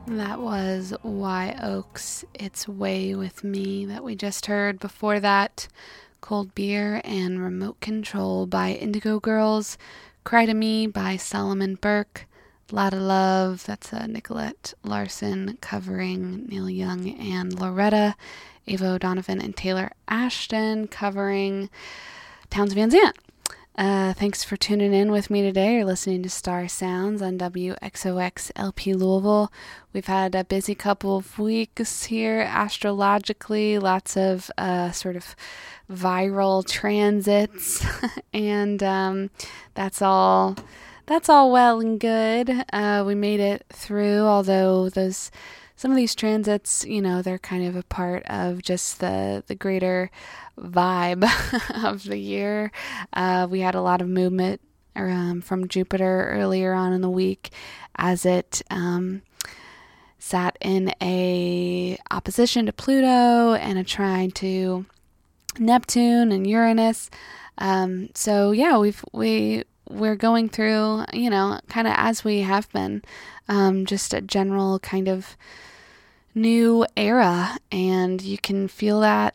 That was Wye Oaks, It's Way With Me that we just heard. Before that, Cold Beer and Remote Control by Indigo Girls, Cry to Me by Solomon Burke, Lotta Love, that's Nicolette Larson covering Neil Young and Loretta, Ava O'Donovan and Taylor Ashton covering Townes Van Zandt. Thanks for tuning in with me today. You're listening to Star Sounds on WXOX LP Louisville. We've had a busy couple of weeks here astrologically, lots of sort of viral transits, and that's all well and good. We made it through, although some of these transits, they're kind of a part of just the greater vibe of the year. We had a lot of movement from Jupiter earlier on in the week as it sat in a opposition to Pluto and a trine to Neptune and Uranus. So yeah, we're going through, kind of as we have been, just a general kind of new era, and you can feel that,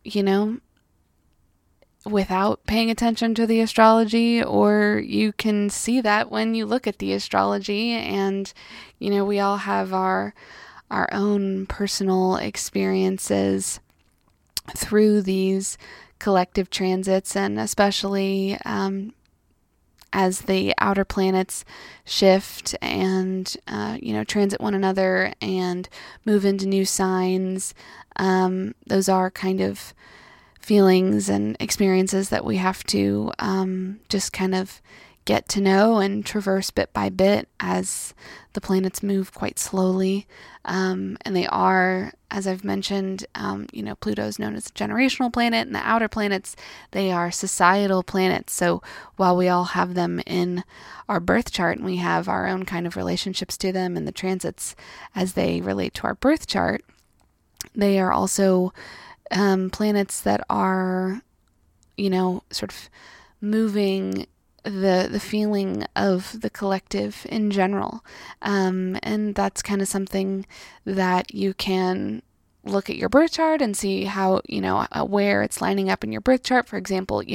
without paying attention to the astrology, or you can see that when you look at the astrology. And we all have our own personal experiences through these collective transits, and especially as the outer planets shift and transit one another and move into new signs. Those are kind of feelings and experiences that we have to just kind of get to know and traverse bit by bit as the planets move quite slowly. And they are, as I've mentioned, Pluto is known as a generational planet, and the outer planets, they are societal planets. So while we all have them in our birth chart and we have our own kind of relationships to them and the transits as they relate to our birth chart, they are also planets that are, sort of moving the feeling of the collective in general. And that's kind of something that you can look at your birth chart and see how, where it's lining up in your birth chart. For example,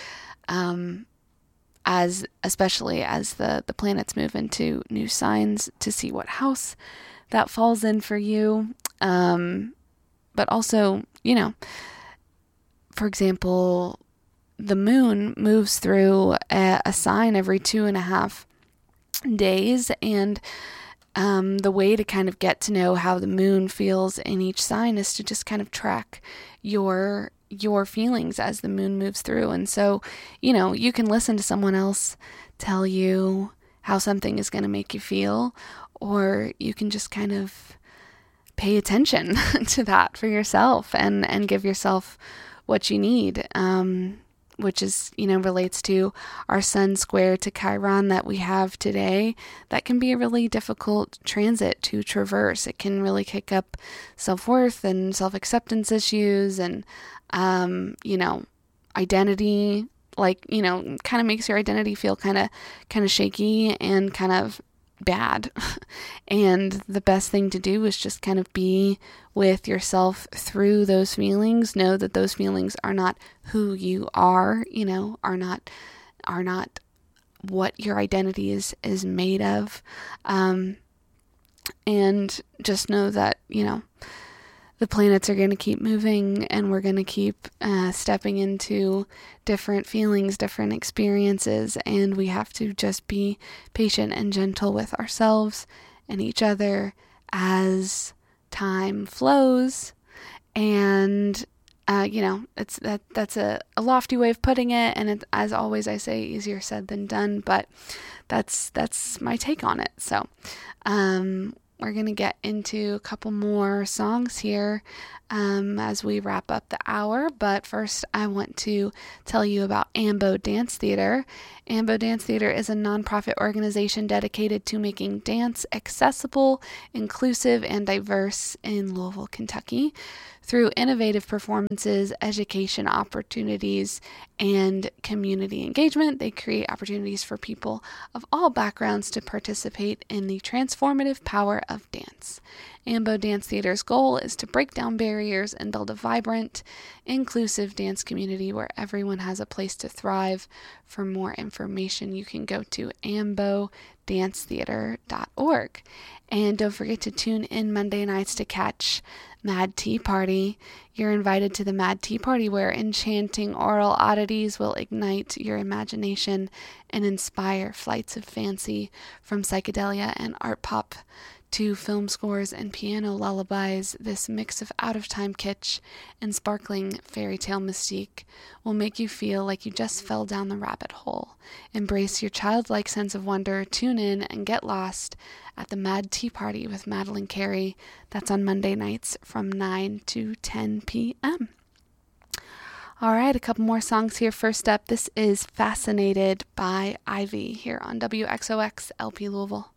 especially as the planets move into new signs, to see what house that falls in for you. But also, for example, the moon moves through a sign every 2.5 days, and the way to kind of get to know how the moon feels in each sign is to just kind of track your feelings as the moon moves through. And so, you can listen to someone else tell you how something is going to make you feel, or you can just kind of pay attention to that for yourself and give yourself what you need, which is, relates to our sun square to Chiron that we have today. That can be a really difficult transit to traverse. It can really kick up self-worth and self-acceptance issues and, identity, kind of makes your identity feel kind of shaky and kind of bad. And the best thing to do is just kind of be with yourself through those feelings. Know that those feelings are not who you are, are not what your identity is made of. And just know that, the planets are going to keep moving, and we're going to keep stepping into different feelings, different experiences, and we have to just be patient and gentle with ourselves and each other as time flows. And that's a lofty way of putting it, and as always I say, easier said than done, but that's my take on it. So we're going to get into a couple more songs here as we wrap up the hour. But first, I want to tell you about AMBO Dance Theater. AMBO Dance Theater is a nonprofit organization dedicated to making dance accessible, inclusive, and diverse in Louisville, Kentucky. Through innovative performances, education opportunities, and community engagement, they create opportunities for people of all backgrounds to participate in the transformative power of dance. AMBO Dance Theater's goal is to break down barriers and build a vibrant, inclusive dance community where everyone has a place to thrive. For more information, you can go to ambodancetheater.org. And don't forget to tune in Monday nights to catch Mad Tea Party. You're invited to the Mad Tea Party, where enchanting oral oddities will ignite your imagination and inspire flights of fancy, from psychedelia and art pop to film scores and piano lullabies. This mix of out-of-time kitsch and sparkling fairy tale mystique will make you feel like you just fell down the rabbit hole. Embrace your childlike sense of wonder. Tune in and get lost at the Mad Tea Party with Madeline Carey. That's on Monday nights from 9 to 10 p.m. All right, a couple more songs here. First up, this is Fascinated by Ivy here on WXOX LP Louisville.